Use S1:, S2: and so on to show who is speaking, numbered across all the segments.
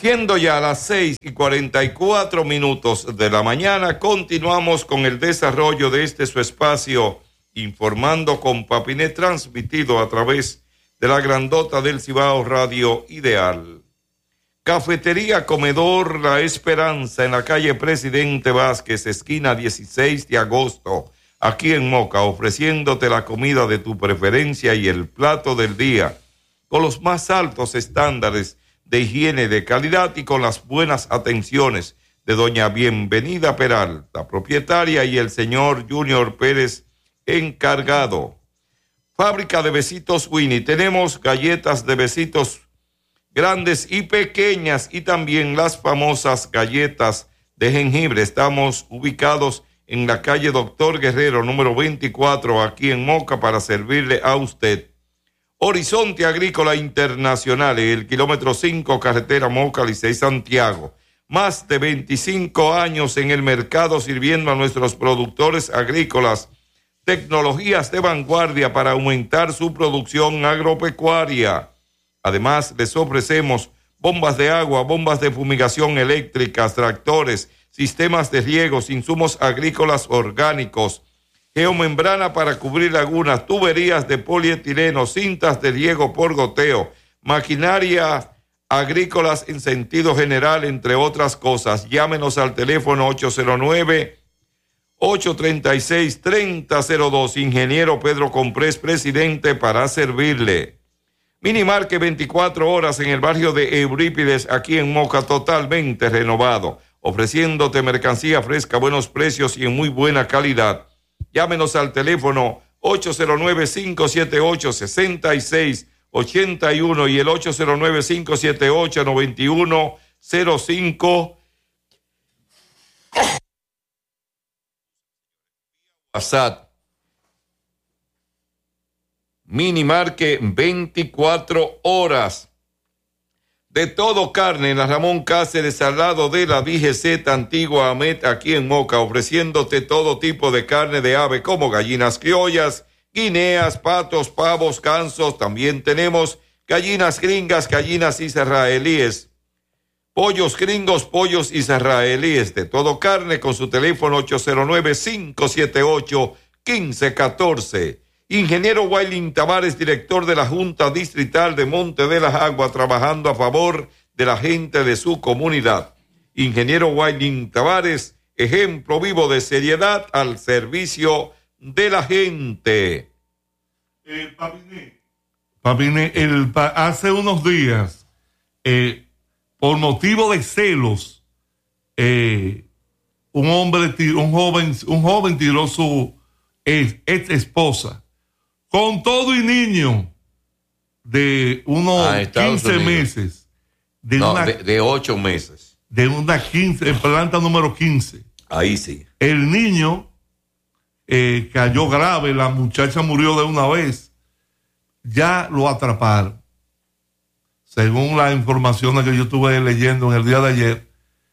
S1: Siendo ya las 6:44 de la mañana, continuamos con el desarrollo de este su espacio, Informando con Papinet, transmitido a través de la grandota del Cibao Radio Ideal. Cafetería Comedor La Esperanza, en la calle Presidente Vázquez, esquina 16 de agosto, aquí en Moca, ofreciéndote la comida de tu preferencia y el plato del día, con los más altos estándares de higiene, de calidad y con las buenas atenciones de doña Bienvenida Peralta, propietaria, y el señor Junior Pérez, encargado. Fábrica de Besitos Winnie, tenemos galletas de besitos grandes y pequeñas y también las famosas galletas de jengibre. Estamos ubicados en la calle Doctor Guerrero, número 24, aquí en Moca, para servirle a usted. Horizonte Agrícola Internacional, el kilómetro 5, carretera Moca, Licey, Santiago. Más de 25 años en el mercado sirviendo a nuestros productores agrícolas tecnologías de vanguardia para aumentar su producción agropecuaria. Además, les ofrecemos bombas de agua, bombas de fumigación eléctricas, tractores, sistemas de riegos, insumos agrícolas orgánicos, geomembrana para cubrir lagunas, tuberías de polietileno, cintas de riego por goteo, maquinaria agrícolas en sentido general, entre otras cosas. Llámenos al teléfono 809-836-3002. Ingeniero Pedro Comprés, presidente, para servirle. Minimarket 24 horas en el barrio de Eurípides, aquí en Moca, totalmente renovado, ofreciéndote mercancía fresca, buenos precios y en muy buena calidad. Llámenos al teléfono 809-578-6681 y el 809-578-9105. WhatsApp. Minimarket 24 horas. De todo carne en la Ramón Cáceres, al lado de la DGZ Antigua Amet, aquí en Moca, ofreciéndote todo tipo de carne de ave como gallinas criollas, guineas, patos, pavos, gansos. También tenemos gallinas gringas, gallinas israelíes, pollos gringos, pollos israelíes. De todo carne, con su teléfono 809-578-1514. Ingeniero Wailin Tavares, director de la Junta Distrital de Monte de las Aguas, trabajando a favor de la gente de su comunidad. Ingeniero Wailin Tavares, ejemplo vivo de seriedad al servicio de la gente.
S2: Papiné, hace unos días, por motivo de celos, un joven tiró su ex esposa con todo y niño de unos 15 meses.
S1: De 8 meses.
S2: De una 15, planta número 15.
S1: Ahí sí.
S2: El niño cayó grave, la muchacha murió de una vez. Ya lo atraparon. Según las informaciones que yo estuve leyendo en el día de ayer,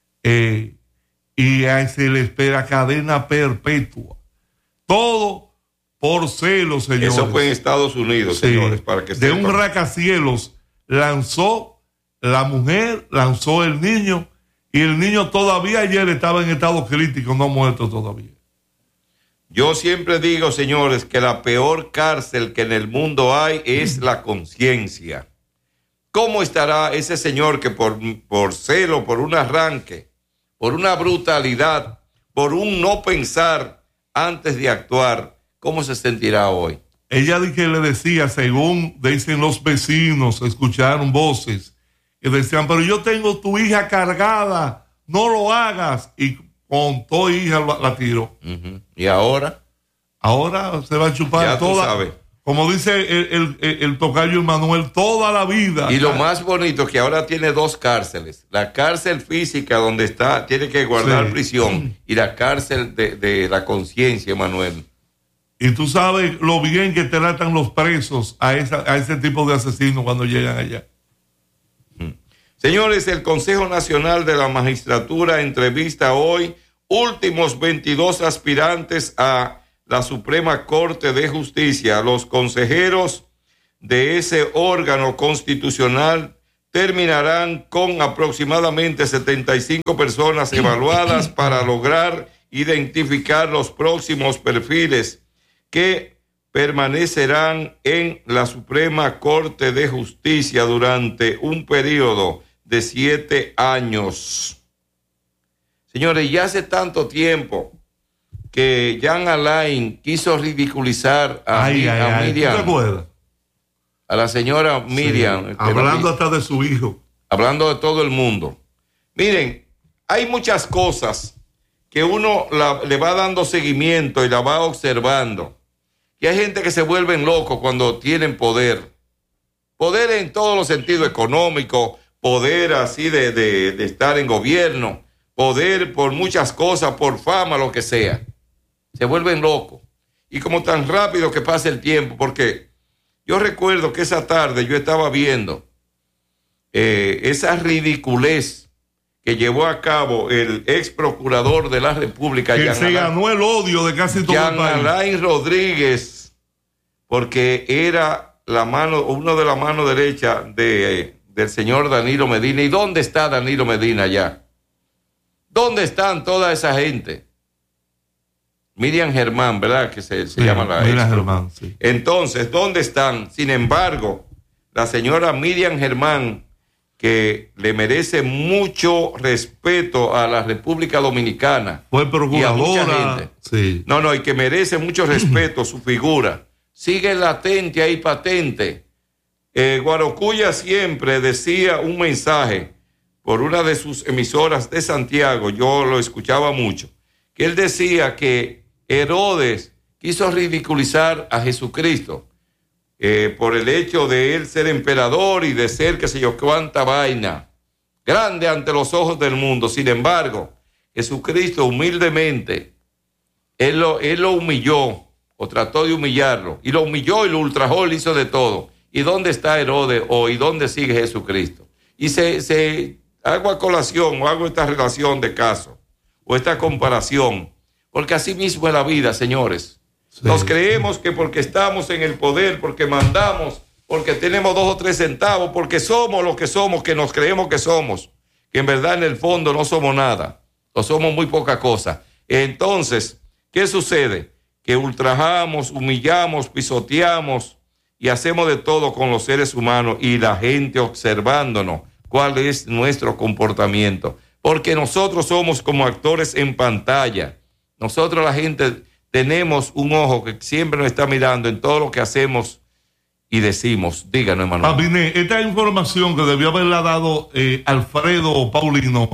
S2: y a se le espera cadena perpetua. Todo por celos, señores.
S1: Eso fue en Estados Unidos, sí, señores, para que
S2: de
S1: sepan.
S2: Un rascacielos lanzó la mujer, lanzó el niño, y el niño todavía ayer estaba en estado crítico, no muerto todavía.
S1: Yo siempre digo, señores, que la peor cárcel que en el mundo hay es la conciencia. ¿Cómo estará ese señor que por celo, por un arranque, por una brutalidad, por un no pensar antes de actuar, cómo se sentirá hoy?
S2: Ella le decía, según dicen los vecinos, escucharon voces que decían, pero yo tengo tu hija cargada, no lo hagas. Y con toda hija la tiró.
S1: Uh-huh. ¿Y ahora?
S2: Ahora se va a chupar
S1: ya
S2: toda,
S1: tú sabes.
S2: Como dice el tocayo Manuel, toda la vida.
S1: Y lo más bonito es que ahora tiene 2 cárceles. La cárcel física donde está, tiene que guardar prisión, y la cárcel de la conciencia, Manuel.
S2: Y tú sabes lo bien que tratan los presos a ese tipo de asesinos cuando llegan allá.
S1: Señores, el Consejo Nacional de la Magistratura entrevista hoy últimos 22 aspirantes a la Suprema Corte de Justicia. Los consejeros de ese órgano constitucional terminarán con aproximadamente 75 personas evaluadas para lograr identificar los próximos perfiles que permanecerán en la Suprema Corte de Justicia durante un periodo de 7 años. Señores, ya hace tanto tiempo que Jean Alain quiso ridiculizar a Miriam.
S2: ¿Te acuerdas?
S1: A la señora Miriam.
S2: Sí, hablando hasta de su hijo.
S1: Hablando de todo el mundo. Miren, hay muchas cosas que uno le va dando seguimiento y la va observando. Y hay gente que se vuelven locos cuando tienen poder. Poder en todos los sentidos, económico, poder así de estar en gobierno, poder por muchas cosas, por fama, lo que sea. Se vuelven locos. Y como tan rápido que pasa el tiempo, porque yo recuerdo que esa tarde yo estaba viendo esa ridiculez que llevó a cabo el ex procurador de la República,
S2: que se ganó el odio de casi todo el país,
S1: Jean Alain Rodríguez, porque era uno de la mano derecha del señor Danilo Medina. ¿Y dónde está Danilo Medina ya? ¿Dónde están toda esa gente? Miriam Germán, ¿verdad? Que se llama la
S2: Miriam Germán, sí.
S1: Entonces, ¿dónde están? Sin embargo, la señora Miriam Germán, que le merece mucho respeto a la República Dominicana.
S2: Fue procuradora.
S1: Y a mucha gente.
S2: Sí.
S1: No, y que merece mucho respeto su figura. Sigue latente ahí, patente. Guarocuya siempre decía un mensaje por una de sus emisoras de Santiago, yo lo escuchaba mucho, que él decía que Herodes quiso ridiculizar a Jesucristo por el hecho de él ser emperador y de ser qué sé yo cuánta vaina, grande ante los ojos del mundo. Sin embargo, Jesucristo humildemente, él lo humilló, o trató de humillarlo, y lo humilló y lo ultrajó, le hizo de todo. ¿Y dónde está Herodes hoy? ¿Dónde sigue Jesucristo? Y hago a colación, o hago esta relación de caso, o esta comparación, porque así mismo es la vida, señores. Sí. Nos creemos que porque estamos en el poder, porque mandamos, porque tenemos 2 o 3 centavos, porque somos lo que somos, que nos creemos que somos, que en verdad en el fondo no somos nada, o somos muy poca cosa. Entonces, ¿qué sucede? Que ultrajamos, humillamos, pisoteamos y hacemos de todo con los seres humanos y la gente observándonos cuál es nuestro comportamiento. Porque nosotros somos como actores en pantalla. Nosotros, la gente, tenemos un ojo que siempre nos está mirando en todo lo que hacemos y decimos. Díganos, Emanuel.
S2: Papiné, esta información que debió haberla dado Alfredo Paulino.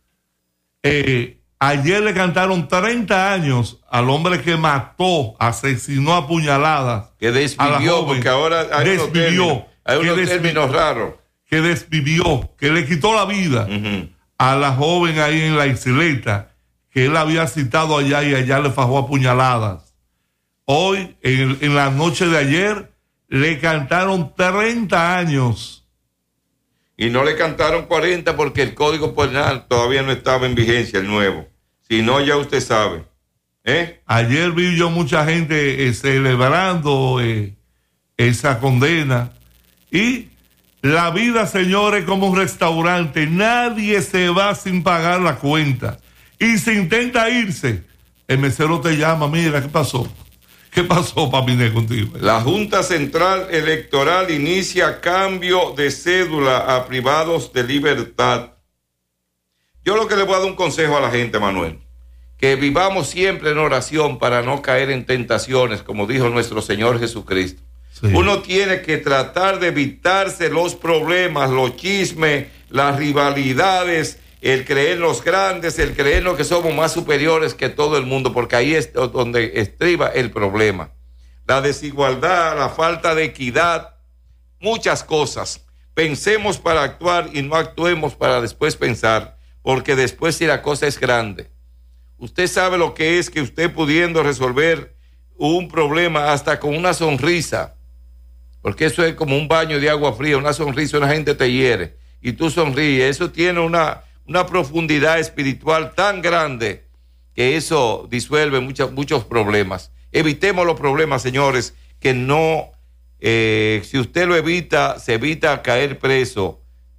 S2: Ayer le cantaron 30 años al hombre que mató, asesinó a puñaladas.
S1: Que desvivió, porque ahora hay unos términos raros.
S2: Que desvivió, que le quitó la vida a la joven ahí en la isleta, que él había citado allá y allá le fajó a puñaladas. Hoy, en la noche de ayer, le cantaron 30 años.
S1: Y no le cantaron 40 porque el Código Penal todavía no estaba en vigencia, el nuevo. Si no, ya usted sabe.
S2: Ayer vi yo mucha gente celebrando esa condena. Y la vida, señores, como un restaurante. Nadie se va sin pagar la cuenta. Y si intenta irse, el mesero te llama, mira, ¿qué pasó? ¿Qué pasó, Papiné, contigo?
S1: La Junta Central Electoral inicia cambio de cédula a privados de libertad. Yo lo que le voy a dar un consejo a la gente, Manuel, que vivamos siempre en oración para no caer en tentaciones, como dijo nuestro Señor Jesucristo. Sí. Uno tiene que tratar de evitarse los problemas, los chismes, las rivalidades, el creer en los grandes, el creer en los que somos más superiores que todo el mundo, porque ahí es donde estriba el problema. La desigualdad, la falta de equidad, muchas cosas. Pensemos para actuar y no actuemos para después pensar, porque después si la cosa es grande. Usted sabe lo que es que usted pudiendo resolver un problema hasta con una sonrisa, porque eso es como un baño de agua fría, una sonrisa, una gente te hiere y tú sonríes, eso tiene una profundidad espiritual tan grande que eso disuelve muchos problemas. Evitemos los problemas, señores, que no, si usted lo evita, se evita caer preso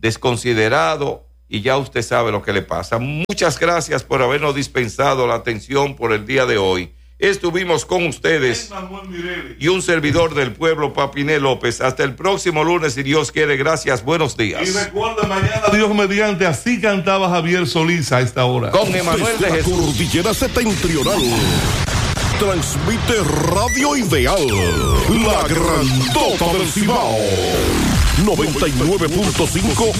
S1: desconsiderado y ya usted sabe lo que le pasa. Muchas gracias por habernos dispensado la atención por el día de hoy. Estuvimos con ustedes y un servidor del pueblo, Papiné López. Hasta el próximo lunes, si Dios quiere. Gracias, buenos días.
S2: Y recuerda, mañana, Dios mediante, así cantaba Javier Solís a esta hora.
S1: Con Emanuel de Jesús.
S3: La cordillera septentrional. Transmite Radio Ideal, la grandota del Cibao. 99.5